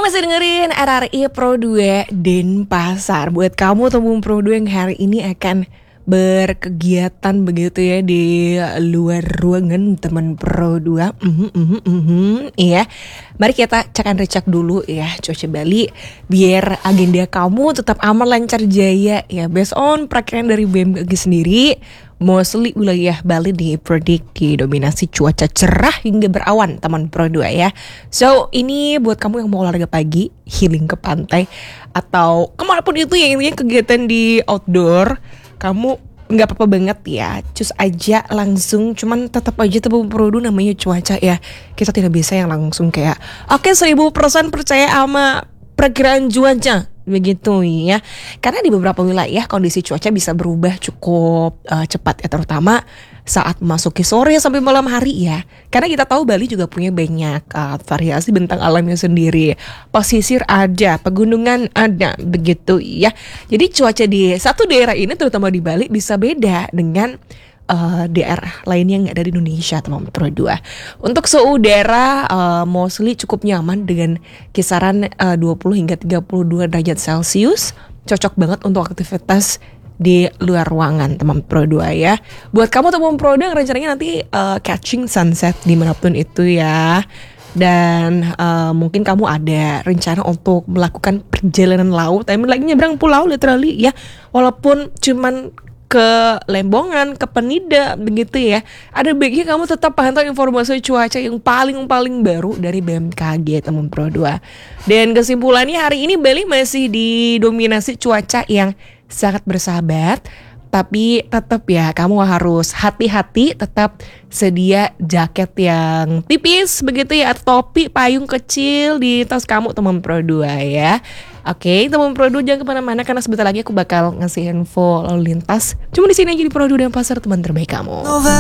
masih dengerin RRI Pro 2 Denpasar. Buat kamu teman Pro 2 yang hari ini akan berkegiatan begitu ya di luar ruangan teman Pro 2. Iya. Mari kita cek and recheck dulu ya cuaca Bali biar agenda kamu tetap aman lancar jaya ya. Based on perkiraan dari BMKG sendiri, mostly wilayah Bali diprediksi dominasi cuaca cerah hingga berawan teman Pro 2 ya. So ini buat kamu yang mau olahraga pagi, healing ke pantai, atau kemanapun itu yang intinya kegiatan di outdoor, kamu nggak apa-apa banget ya, cus aja langsung. Cuman tetap aja teman Pro 2 namanya cuaca ya. Kita tidak bisa yang langsung kayak oke 1000% percaya sama perkiraan cuaca begitu ya, karena di beberapa wilayah kondisi cuaca bisa berubah cukup cepat ya, terutama saat memasuki sore sampai malam hari ya, karena kita tahu Bali juga punya banyak variasi bentang alamnya sendiri. Pesisir ada, pegunungan ada begitu ya. Jadi cuaca di satu daerah ini terutama di Bali bisa beda dengan daerah lainnya yang ada di Indonesia teman Pro 2. Untuk suhu udara mostly cukup nyaman dengan kisaran 20 hingga 32 derajat Celcius. Cocok banget untuk aktivitas di luar ruangan teman Pro 2 ya. Buat kamu teman Pro 2 yang rencananya nanti catching sunset dimanapun itu ya, dan mungkin kamu ada rencana untuk melakukan perjalanan laut, tapi lagi nyebrang pulau literally ya, walaupun cuman ke Lembongan, ke Penida begitu ya, ada baiknya kamu tetap pantau informasi cuaca yang paling baru dari BMKG teman Pro 2. Dan kesimpulannya hari ini Bali masih didominasi cuaca yang sangat bersahabat, tapi tetap ya kamu harus hati-hati, tetap sedia jaket yang tipis begitu ya, atau topi, payung kecil di tas kamu teman Pro 2 ya. Oke, teman Pro 2 jangan kemana-mana karena sebentar lagi aku bakal ngasih info lalu lintas. Cuma di sini aja di Pro 2 Denpasar, teman terbaik kamu.